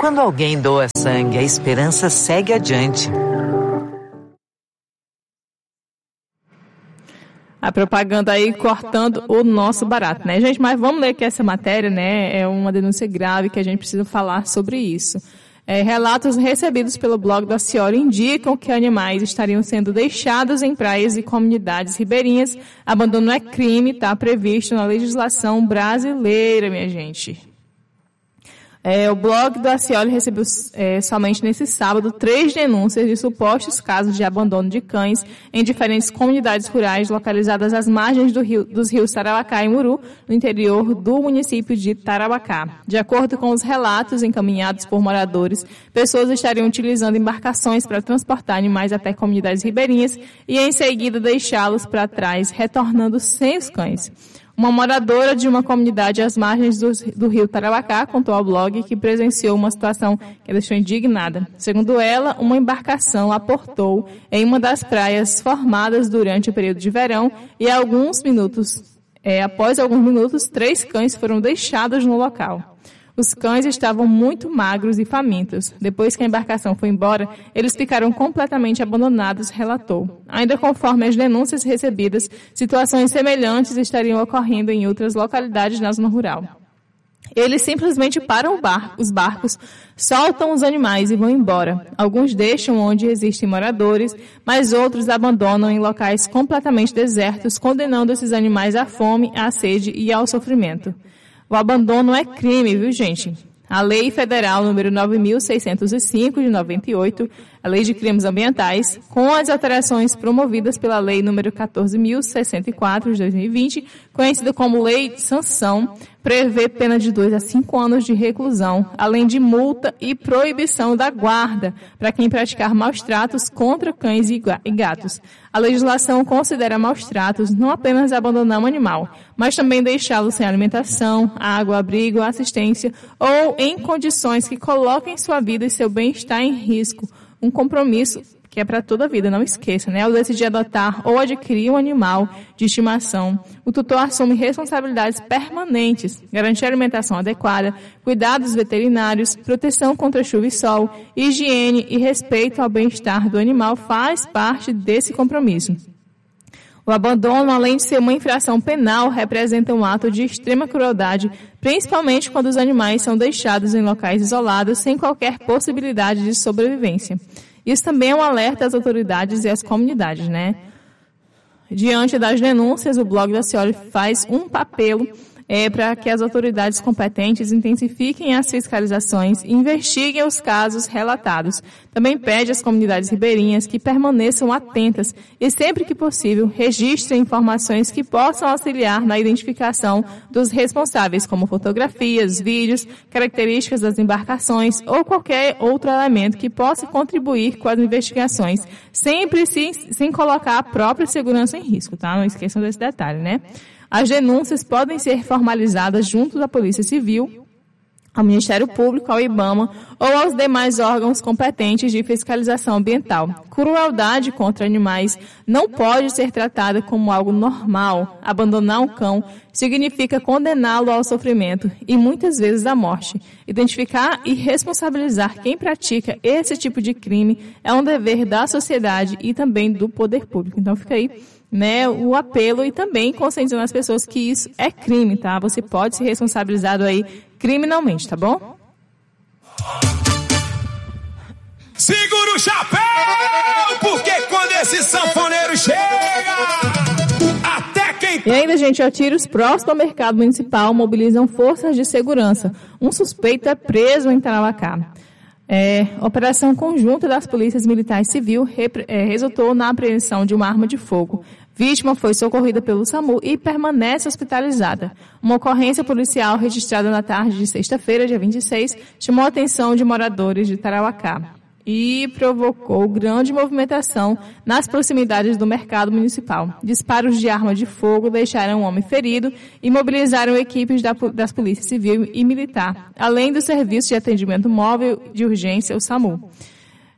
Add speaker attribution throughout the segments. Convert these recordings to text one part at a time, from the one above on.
Speaker 1: Quando alguém doa sangue, a esperança segue adiante.
Speaker 2: A propaganda aí cortando o nosso barato, né, gente? Mas vamos ler que essa matéria, né, é uma denúncia grave que a gente precisa falar sobre isso. Relatos recebidos pelo blog da Cioli indicam que animais estariam sendo deixados em praias e comunidades ribeirinhas. Abandono é crime, está previsto na legislação brasileira, minha gente. O blog da Cioli recebeu somente nesse sábado 3 denúncias de supostos casos de abandono de cães em diferentes comunidades rurais localizadas às margens dos rios Tarauacá e Muru, no interior do município de Tarauacá. De acordo com os relatos encaminhados por moradores, pessoas estariam utilizando embarcações para transportar animais até comunidades ribeirinhas e em seguida deixá-los para trás, retornando sem os cães. Uma moradora de uma comunidade às margens do rio Tarauacá contou ao blog que presenciou uma situação que a deixou indignada. Segundo ela, uma embarcação aportou em uma das praias formadas durante o período de verão e após alguns minutos, 3 cães foram deixados no local. Os cães estavam muito magros e famintos. Depois que a embarcação foi embora, eles ficaram completamente abandonados, relatou. Ainda conforme as denúncias recebidas, situações semelhantes estariam ocorrendo em outras localidades na zona rural. Eles simplesmente param os barcos, soltam os animais e vão embora. Alguns deixam onde existem moradores, mas outros abandonam em locais completamente desertos, condenando esses animais à fome, à sede e ao sofrimento. O abandono é crime, viu, gente? A Lei Federal número 9.605 de 98, a Lei de Crimes Ambientais, com as alterações promovidas pela Lei número 14.064 de 2020, conhecida como Lei de Sanção, prevê pena de 2 a 5 anos de reclusão, além de multa e proibição da guarda para quem praticar maus-tratos contra cães e gatos. A legislação considera maus-tratos não apenas abandonar um animal, mas também deixá-lo sem alimentação, água, abrigo, assistência ou em condições que coloquem sua vida e seu bem-estar em risco. Um compromisso que é para toda a vida, não esqueça, né? Ao decidir adotar ou adquirir um animal de estimação, o tutor assume responsabilidades permanentes, garantir alimentação adequada, cuidados veterinários, proteção contra chuva e sol, higiene e respeito ao bem-estar do animal faz parte desse compromisso. O abandono, além de ser uma infração penal, representa um ato de extrema crueldade, principalmente quando os animais são deixados em locais isolados sem qualquer possibilidade de sobrevivência. Isso também é um alerta às autoridades e às comunidades, né? Diante das denúncias, o blog da Cioli faz um apelo para que as autoridades competentes intensifiquem as fiscalizações e investiguem os casos relatados. Também pede às comunidades ribeirinhas que permaneçam atentas e, sempre que possível, registrem informações que possam auxiliar na identificação dos responsáveis, como fotografias, vídeos, características das embarcações ou qualquer outro elemento que possa contribuir com as investigações, sempre sem colocar a própria segurança em risco, tá? Não esqueçam desse detalhe, né? As denúncias podem ser formalizadas junto da Polícia Civil, ao Ministério Público, ao IBAMA ou aos demais órgãos competentes de fiscalização ambiental. Crueldade contra animais não pode ser tratada como algo normal. Abandonar um cão significa condená-lo ao sofrimento e muitas vezes à morte. Identificar e responsabilizar quem pratica esse tipo de crime é um dever da sociedade e também do poder público. Então fica aí, né, o apelo e também conscientizando as pessoas que isso é crime, tá? Você pode ser responsabilizado aí criminalmente, tá bom?
Speaker 3: Segura o chapéu, porque quando esse sanfoneiro chega, até quem...
Speaker 2: E ainda, gente, tiros próximos ao mercado municipal mobilizam forças de segurança. Um suspeito é preso em Tarauacá. Operação conjunta das polícias militar e civil resultou na apreensão de uma arma de fogo. Vítima foi socorrida pelo SAMU e permanece hospitalizada. Uma ocorrência policial registrada na tarde de sexta-feira, dia 26, chamou a atenção de moradores de Tarauacá e provocou grande movimentação nas proximidades do mercado municipal. Disparos de arma de fogo deixaram um homem ferido e mobilizaram equipes das polícias civil e militar, além do serviço de atendimento móvel de urgência, o SAMU.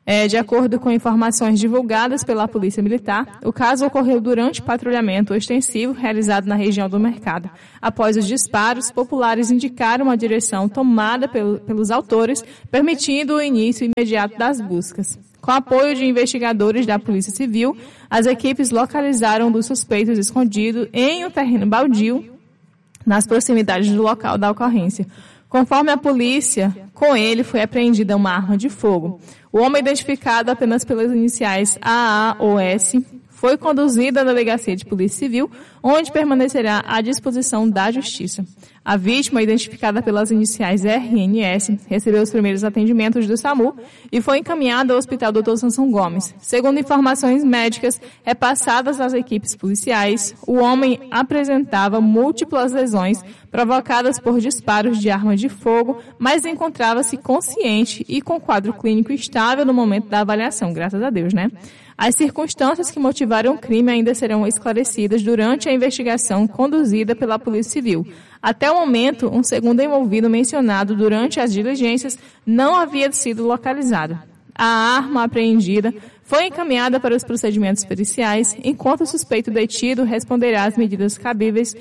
Speaker 2: De acordo com informações divulgadas pela Polícia Militar, o caso ocorreu durante patrulhamento ostensivo realizado na região do mercado. Após os disparos, populares indicaram a direção tomada pelos autores, permitindo o início imediato das buscas. Com apoio de investigadores da Polícia Civil, as equipes localizaram um dos suspeitos escondido em um terreno baldio nas proximidades do local da ocorrência. Conforme a polícia, com ele foi apreendida uma arma de fogo. O homem, identificado apenas pelas iniciais AAOS, foi conduzido à delegacia de Polícia Civil, onde permanecerá à disposição da Justiça. A vítima, identificada pelas iniciais RNS, recebeu os primeiros atendimentos do SAMU e foi encaminhada ao Hospital Dr. Sansão Gomes. Segundo informações médicas repassadas às equipes policiais, o homem apresentava múltiplas lesões provocadas por disparos de arma de fogo, mas encontrava-se consciente e com quadro clínico estável no momento da avaliação, graças a Deus, né? As circunstâncias que motivaram o crime ainda serão esclarecidas durante a investigação conduzida pela Polícia Civil. Até o momento, um segundo envolvido mencionado durante as diligências não havia sido localizado. A arma apreendida foi encaminhada para os procedimentos periciais, enquanto o suspeito detido responderá às medidas cabíveis,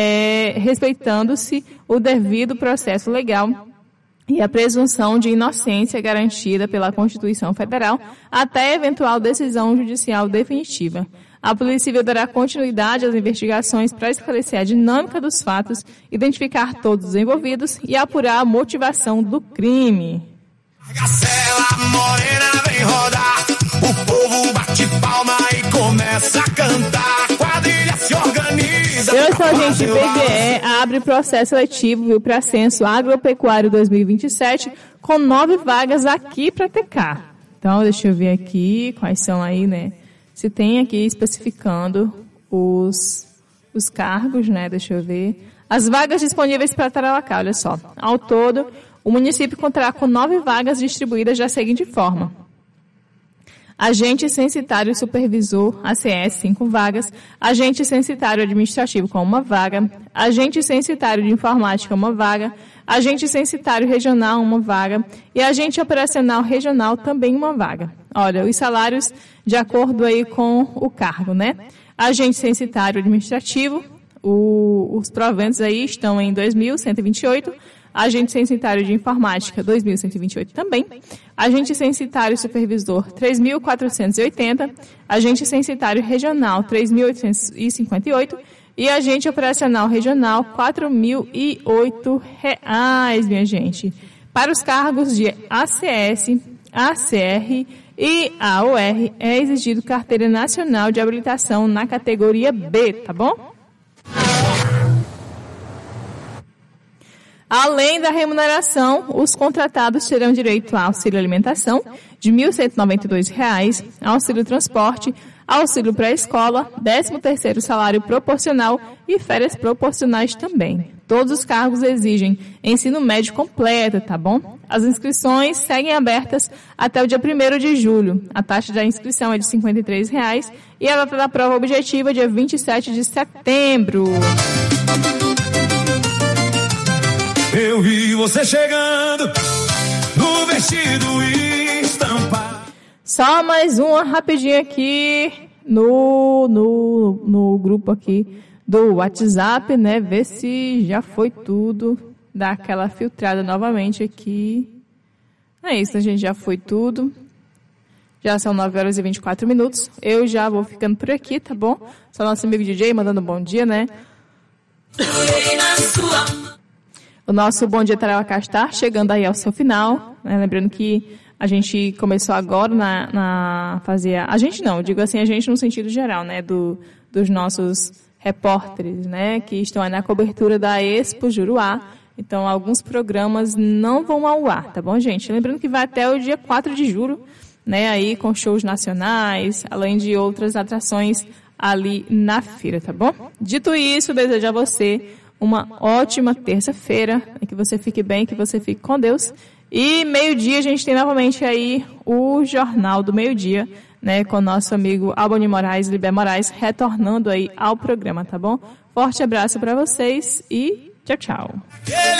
Speaker 2: respeitando-se o devido processo legal e a presunção de inocência garantida pela Constituição Federal até eventual decisão judicial definitiva. A Polícia Civil dará continuidade às investigações para esclarecer a dinâmica dos fatos, identificar todos os envolvidos e apurar a motivação do crime.
Speaker 3: Gacela morena vem rodar, o povo bate palma e começa a cantar, quadrilha se organiza.
Speaker 2: Olha só, gente, IBGE abre processo seletivo para censo agropecuário 2027 com 9 vagas aqui para TK. Então, deixa eu ver aqui quais são aí, né? Se tem aqui especificando os cargos, né? Deixa eu ver. As vagas disponíveis para Tarauacá, olha só. Ao todo, o município contará com 9 vagas distribuídas da seguinte forma: agente censitário supervisor, ACS, 5 vagas, agente censitário administrativo com 1 vaga, agente censitário de informática, 1 vaga, agente censitário regional, 1 vaga e agente operacional regional, também 1 vaga. Olha, os salários de acordo aí com o cargo, né? Agente censitário administrativo, os proventos aí estão em 2.128, agente censitário de informática, 2.128 também, agente censitário supervisor, 3.480, agente censitário regional, 3.858 e agente operacional regional, R$4.008, minha gente. Para os cargos de ACS, ACR e AOR, é exigido carteira nacional de habilitação na categoria B, tá bom? Além da remuneração, os contratados terão direito a auxílio alimentação de R$ 1.192, auxílio transporte, auxílio pré-escola, 13º salário proporcional e férias proporcionais também. Todos os cargos exigem ensino médio completo, tá bom? As inscrições seguem abertas até o dia 1º de julho. A taxa da inscrição é de R$ 53,00 e a data da prova objetiva é dia 27 de setembro.
Speaker 3: Eu vi você chegando no vestido estampado.
Speaker 2: Só mais uma rapidinho aqui no grupo aqui do WhatsApp, né? Ver se já foi tudo. Dar aquela filtrada novamente aqui. É isso, a gente já foi tudo. Já são 9h24. Eu já vou ficando por aqui, tá bom? Só nosso amigo DJ mandando um bom dia, né? O nosso Bom Dia Tarauacá está chegando aí ao seu final, né? Lembrando que a gente começou agora na fazer... A gente não, eu digo assim, a gente no sentido geral, né? Dos nossos repórteres, né? Que estão aí na cobertura da Expo Juruá. Então, alguns programas não vão ao ar, tá bom, gente? Lembrando que vai até o dia 4 de julho, né? Aí com shows nacionais, além de outras atrações ali na feira, tá bom? Dito isso, desejo a você uma ótima terça-feira, que você fique bem, que você fique com Deus. E meio-dia a gente tem novamente aí o Jornal do Meio-Dia, né, com o nosso amigo Albani Moraes, Libé Moraes, retornando aí ao programa, tá bom? Forte abraço para vocês e tchau, tchau.